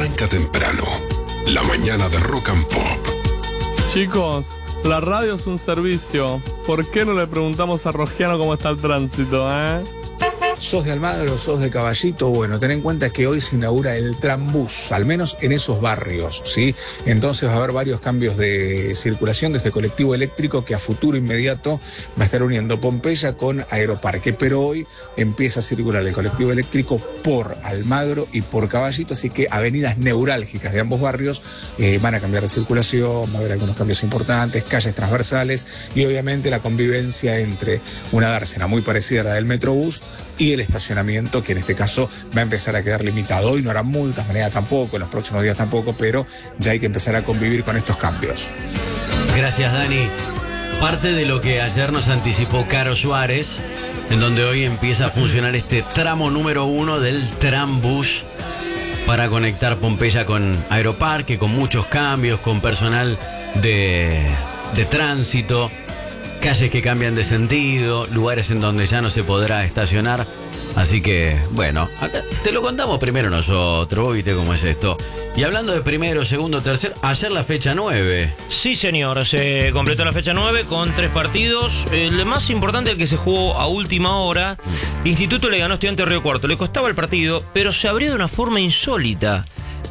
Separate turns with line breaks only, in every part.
arranca temprano. La mañana de Rock and Pop.
Chicos, la radio es un servicio. ¿Por qué no le preguntamos a Rogiano cómo está el tránsito,
¿Sos de Almagro, sos de Caballito? Bueno, ten en cuenta que hoy se inaugura el Trambús, al menos en esos barrios, ¿sí? Entonces va a haber varios cambios de circulación de este colectivo eléctrico que a futuro inmediato va a estar uniendo Pompeya con Aeroparque, pero hoy empieza a circular el colectivo eléctrico por Almagro y por Caballito, así que avenidas neurálgicas de ambos barrios van a cambiar de circulación, va a haber algunos cambios importantes, calles transversales y obviamente la convivencia entre una dársena muy parecida a la del Metrobús y el estacionamiento, que en este caso va a empezar a quedar limitado. Hoy no habrá multas, mañana tampoco, en los próximos días tampoco, pero ya hay que empezar a convivir con estos cambios.
Gracias, Dani. Parte de lo que ayer nos anticipó Caro Suárez, en donde hoy empieza a funcionar este tramo número 1 del Trambús para conectar Pompeya con Aeroparque, con muchos cambios, con personal de tránsito, calles que cambian de sentido, lugares en donde ya no se podrá estacionar. Así que, bueno, acá te lo contamos primero nosotros, ¿viste cómo es esto? Y hablando de primero, segundo, tercero, ayer la fecha 9.
Sí, señor, se completó la fecha 9 con 3 partidos. El más importante, el que se jugó a última hora. Instituto le ganó a Estudiantes Río Cuarto. Le costaba el partido, pero se abrió de una forma insólita.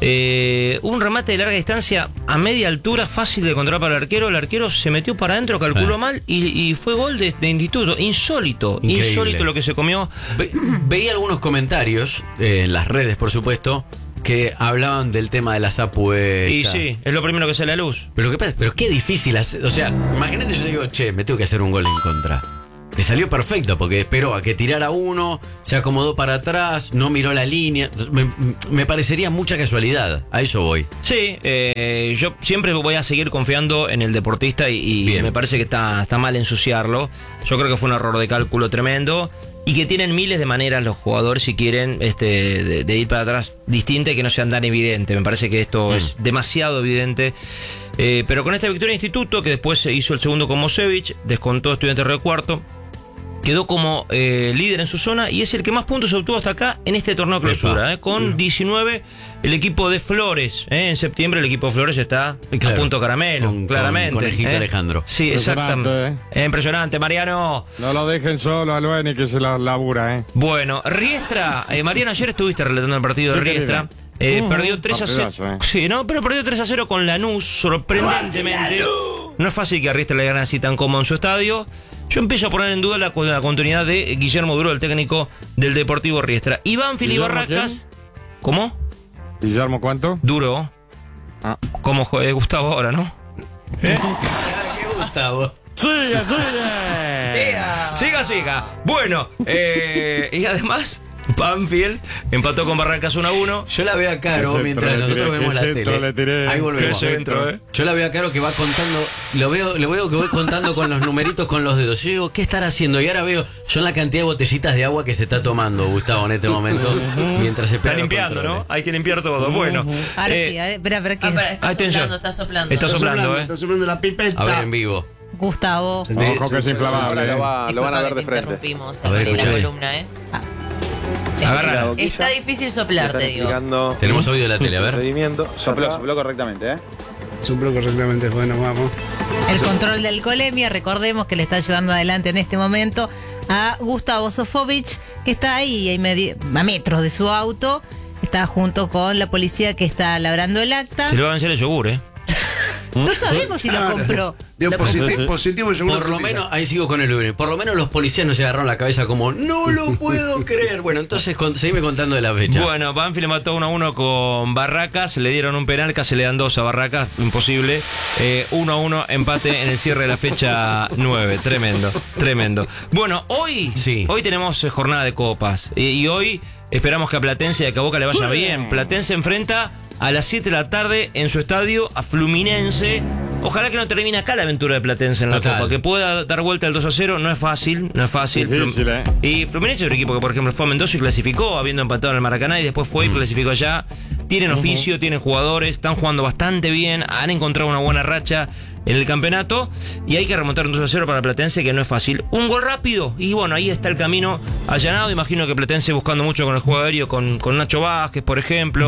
Un remate de larga distancia a media altura, fácil de controlar para el arquero. El arquero se metió para adentro, calculó mal y fue gol de Instituto. Insólito,
increíble.
Insólito lo que se comió.
Veía algunos comentarios en las redes, por supuesto, que hablaban del tema de las apuestas.
Y sí, es lo primero que sale a la luz.
Pero ¿qué pasa? Pero qué difícil hacer. O sea, imagínate, yo digo, che, me tengo que hacer un gol en contra. Le salió perfecto porque esperó a que tirara uno, se acomodó para atrás, no miró la línea. Me parecería mucha casualidad. A eso voy.
Sí, yo siempre voy a seguir confiando en el deportista y me parece que está mal ensuciarlo. Yo creo que fue un error de cálculo tremendo y que tienen miles de maneras los jugadores si quieren de ir para atrás distinta y que no sean tan evidente. Me parece que esto es demasiado evidente. Pero con esta victoria de Instituto, que después se hizo el segundo con Mosevich, descontó a Estudiantes Río Cuarto, quedó como líder en su zona y es el que más puntos obtuvo hasta acá en este torneo clausura. Con 19 el equipo de Flores. En septiembre el equipo de Flores está a punto caramelo, claramente.
Con el Alejandro.
Sí, exactamente. Impresionante, Mariano.
No lo dejen solo a Lueni, que se la labura.
Bueno, Riestra. Mariano, ayer estuviste relatando el partido de Riestra. Perdió 3-0. Sí, no, pero perdió 3-0 con Lanús, sorprendentemente. No es fácil que a Riestra le gane así tan cómodo en su estadio. Yo empiezo a poner en duda la continuidad de Guillermo Duro, el técnico del Deportivo Riestra. Y Banfield y Barracas. ¿Quién? ¿Cómo?
¿Guillermo cuánto?
Duro. Como Gustavo ahora, ¿no?
¿Qué Gustavo?
¡Siga!
Siga. Bueno, y además Banfield empató con Barracas 1-1.
Yo la veo a Caro mientras nosotros vemos la tele. Ahí volvemos. Yo la veo a Caro que va contando. Lo veo que voy contando con los numeritos con los dedos. Yo digo, ¿qué estará haciendo? Y ahora veo, son la cantidad de botellitas de agua que se está tomando Gustavo en este momento. Mientras se
está limpiando, ¿no? Hay que limpiar todo. Bueno.
Ahora sí, espera, ¿qué?
Está soplando.
Está soplando la pipeta.
A ver, en vivo.
Gustavo.
Ojo que es inflamable.
Lo van a ver de frente.
Interrumpimos
A ver,
la columna,
Agárrala.
Está difícil soplar, te digo.
Tenemos audio de la tele, a ver.
Sopló correctamente,
Sopló correctamente, bueno, vamos.
El control de alcoholemia, recordemos que le está llevando adelante en este momento a Gustavo Sofovich, que está ahí a metros de su auto. Está junto con la policía que está labrando el acta.
Se le va a vencer el yogur,
No sabemos si lo compró.
Positivo el yogur.
Por lo menos, ahí sigo con el Uber. Por lo menos los policías no se agarraron la cabeza como, no lo puedo creer. Bueno, entonces seguime contando de la fecha.
Bueno, Banfield mató 1-1 con Barracas. Le dieron un penal, casi le dan 2 a Barracas. Imposible. 1-1, empate en el cierre de la fecha 9. Tremendo. Bueno, hoy tenemos jornada de copas. Y hoy esperamos que a Platense y a Boca le vaya bien. Platense enfrenta a las 7 de la tarde en su estadio a Fluminense. Ojalá que no termine acá la aventura de Platense en la Copa, que pueda dar vuelta al 2-0. No es fácil.
Difícil,
Y Fluminense es un equipo que, por ejemplo, fue a Mendoza y clasificó, habiendo empatado en el Maracaná, y después fue y clasificó allá. Tienen oficio, tienen jugadores, están jugando bastante bien, han encontrado una buena racha en el campeonato y hay que remontar un 2-0 para Platense, que no es fácil. Un gol rápido y bueno, ahí está el camino allanado. Imagino que Platense buscando mucho con el juego aéreo, con Nacho Vázquez, por ejemplo.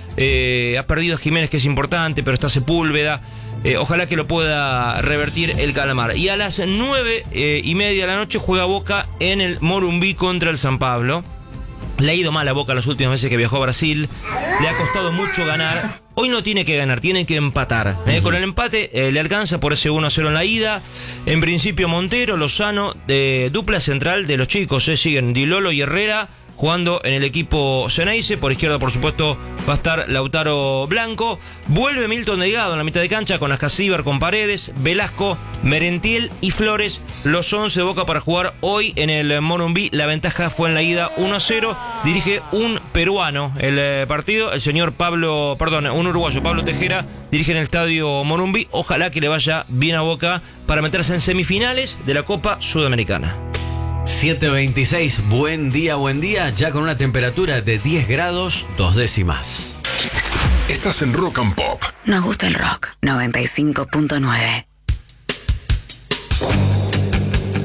Ha perdido a Jiménez, que es importante, pero está Sepúlveda. Ojalá que lo pueda revertir el Calamar. Y a las 9:30 de la noche juega Boca en el Morumbi contra el San Pablo. Le ha ido mal a Boca las últimas veces que viajó a Brasil. Le ha costado mucho ganar. Hoy no tiene que ganar, tiene que empatar. Con el empate le alcanza por ese 1-0 en la ida. En principio Montero, Lozano, dupla central de los chicos. Siguen Di Lolo y Herrera jugando en el equipo Ceneice. Por izquierda, por supuesto, va a estar Lautaro Blanco. Vuelve Milton Delgado en la mitad de cancha con Ascasíbar, con Paredes, Velasco, Merentiel y Flores. Los 11 de Boca para jugar hoy en el Morumbi. La ventaja fue en la ida 1-0. Dirige un peruano el partido. El señor un uruguayo, Pablo Tejera, dirige en el estadio Morumbi. Ojalá que le vaya bien a Boca para meterse en semifinales de la Copa Sudamericana.
7:26, buen día, ya con una temperatura de 10 grados, 2 décimas.
Estás en Rock and Pop.
Nos gusta el rock, 95.9.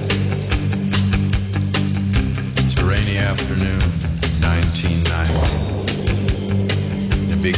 It's a rainy afternoon, 1990.